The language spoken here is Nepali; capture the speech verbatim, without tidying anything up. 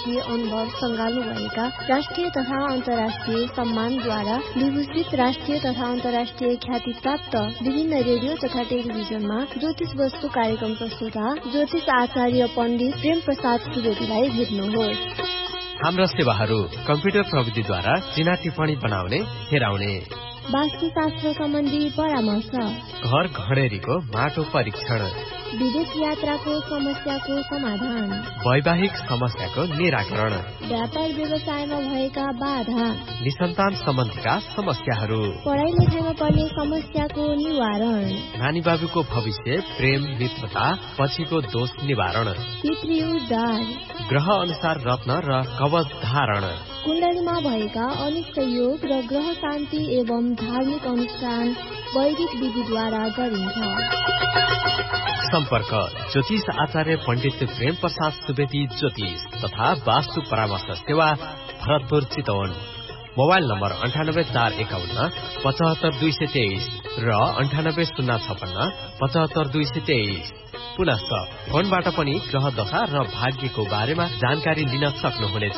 वर्षीय अनुभव सङ्घाल्नुभएका राष्ट्रिय तथा अन्तर्राष्ट्रिय सम्मानद्वारा विभूषित राष्ट्रिय तथा अन्तर्राष्ट्रिय ख्याति प्राप्त विभिन्न रेडियो तथा टेलिभिजनमा ज्योतिष वस्तु कार्यक्रम प्रस्तुता ज्योतिष आचार्य पण्डित प्रेम प्रसाद सुवेदीलाई भेट्नुहोस्। हाम्रा सेवाहरू कम्प्युटर प्रविधिद्वारा चिना टिप्पणी बनाउने, हेराउने, वास्तुशास्त्र सम्बन्धी परामर्श, घर घडेरीको माटो परीक्षण, विदेश यात्राको समस्याको समाधान, वैवाहिक समस्याको निराकरण, व्यापार व्यवसायमा भएका बाधा, निसन्तान सम्बन्धीका समस्याहरू, पढाइ लेखाइमा पर्ने समस्याको निवारण, नानी बाबुको भविष्य, प्रेम मित्रता, पछिको दोष निवारण, पितृउद्धार, ग्रह अनुसार रत्न र कवच धारण, कुण्डलीमा भएका अनिष्ट योग र ग्रह शान्ति एवं धार्मिक अनुष्ठान वैदिक विधिद्वारा गरिन्छ। सम्पर्क ज्योतिष आचार्य पण्डित प्रेम प्रसाद सुवेदी ज्योतिष तथा वास्तु परामर्श सेवा, भरतपुर चितवन। मोबाइल नम्बर अन्ठानब्बे चार एकाउन्न पचहत्तर दुई सय तेइस र अन्ठानब्बे शून्य छपन्न पचहत्तर दुई सय तेइस। पुनश्च फोनबाट पनि ग्रह दशा र भाग्यको बारेमा जानकारी लिन सक्नुहुनेछ।